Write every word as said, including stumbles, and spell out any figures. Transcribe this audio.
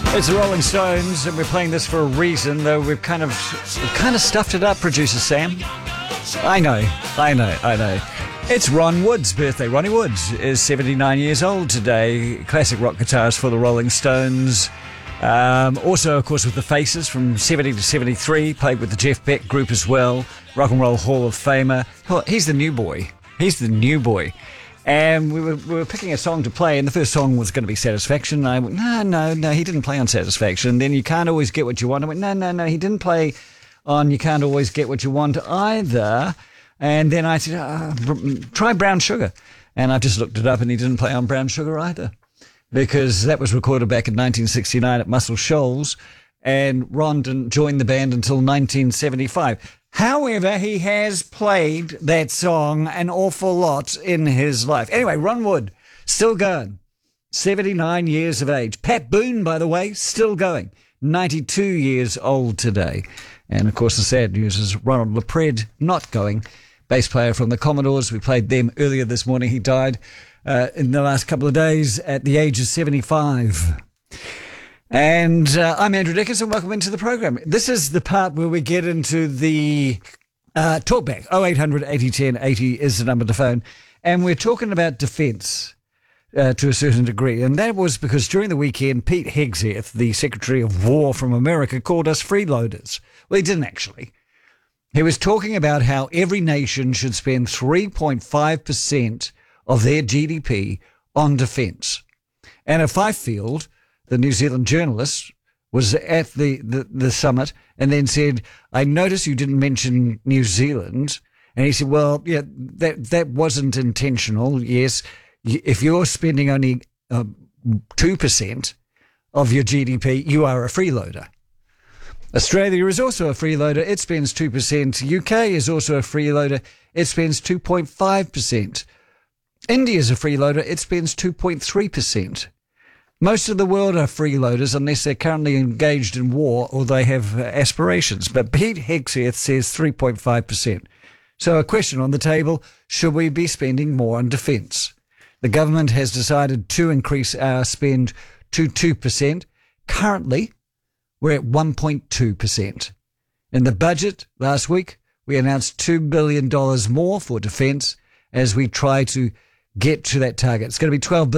It's the Rolling Stones, and we're playing this for a reason, though we've kind of we've kind of stuffed it up, producer Sam. I know, I know, I know. It's Ron Wood's birthday. Ronnie Woods is seventy-nine years old today. Classic rock guitarist for the Rolling Stones. Um, also, of course, with the Faces from seventy to seventy-three. Played with the Jeff Beck group as well. Rock and Roll Hall of Famer. Oh, he's the new boy. He's the new boy. And we were, we were picking a song to play, and the first song was going to be Satisfaction. And I went, no, no, no, he didn't play on Satisfaction. Then You Can't Always Get What You Want. I went, no, no, no, he didn't play on You Can't Always Get What You Want either. And then I said, oh, try Brown Sugar. And I just looked it up, and he didn't play on Brown Sugar either, because that was recorded back in nineteen sixty-nine at Muscle Shoals, and Ron didn't join the band until nineteen seventy-five. However, he has played that song an awful lot in his life. Anyway, Ron Wood, still going, seventy-nine years of age. Pat Boone, by the way, still going, ninety-two years old today. And, of course, the sad news is Ronald LaPred not going, bass player from the Commodores. We played them earlier this morning. He died uh, in the last couple of days at the age of seventy-five. And uh, I'm Andrew Dickens, and welcome into the program. This is the part where we get into the uh, talkback. oh eight hundred eighty ten eighty is the number to phone. And we're talking about defence uh, to a certain degree. And that was because during the weekend, Pete Hegseth, the Secretary of War from America, called us freeloaders. Well, he didn't actually. He was talking about how every nation should spend three point five percent of their G D P on defence. And at Fifield, the New Zealand journalist, was at the, the, the summit and then said, I noticed you didn't mention New Zealand. And he said, well, yeah, that, that wasn't intentional. Yes, if you're spending only uh, two percent of your G D P, you are a freeloader. Australia is also a freeloader. It spends two percent. U K is also a freeloader. It spends two point five percent. India is a freeloader. It spends two point three percent. Most of the world are freeloaders unless they're currently engaged in war or they have uh, aspirations. But Pete Hegseth says three point five percent. So a question on the table, should we be spending more on defence? The government has decided to increase our spend to two percent. Currently, we're at one point two percent. In the budget last week, we announced two billion dollars more for defence as we try to get to that target. It's going to be twelve billion dollars